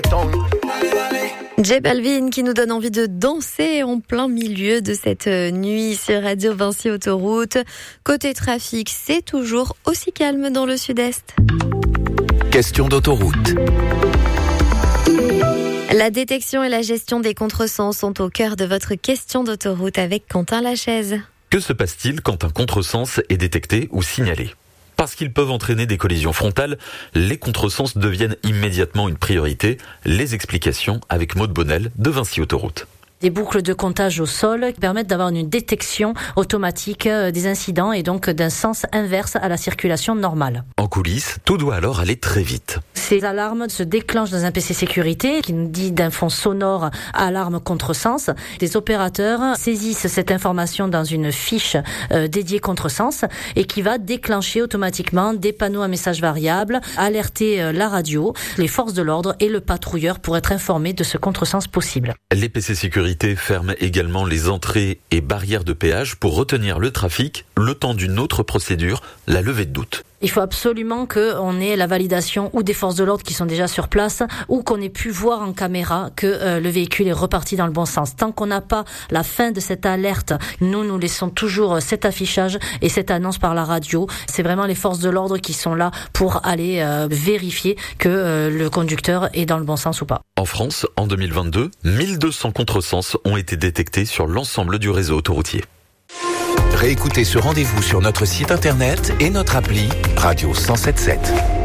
J Balvin qui nous donne envie de danser en plein milieu de cette nuit sur Radio Vinci Autoroute. Côté trafic, c'est toujours aussi calme dans le sud-est. Question d'autoroute. La détection et la gestion des contresens sont au cœur de votre question d'autoroute avec Quentin Lachaise. Que se passe-t-il quand un contresens est détecté ou signalé ? Parce qu'ils peuvent entraîner des collisions frontales, les contresens deviennent immédiatement une priorité. Les explications avec Maude Bonnel de Vinci Autoroute. Des boucles de comptage au sol qui permettent d'avoir une détection automatique des incidents et donc d'un sens inverse à la circulation normale. En coulisses, tout doit alors aller très vite. Ces alarmes se déclenchent dans un PC sécurité qui nous dit d'un fond sonore alarme contresens. Des opérateurs saisissent cette information dans une fiche dédiée contresens et qui va déclencher automatiquement des panneaux à messages variables, alerter la radio, les forces de l'ordre et le patrouilleur pour être informés de ce contresens possible. Les PC sécurité ferment également les entrées et barrières de péage pour retenir le trafic, le temps d'une autre procédure, la levée de doute. Il faut absolument qu'on ait la validation ou des forces de l'ordre qui sont déjà sur place ou qu'on ait pu voir en caméra que le véhicule est reparti dans le bon sens. Tant qu'on n'a pas la fin de cette alerte, nous laissons toujours cet affichage et cette annonce par la radio. C'est vraiment les forces de l'ordre qui sont là pour aller vérifier que le conducteur est dans le bon sens ou pas. En France, en 2022, 1200 contresens ont été détectés sur l'ensemble du réseau autoroutier. Réécoutez ce rendez-vous sur notre site internet et notre appli Radio 107.7.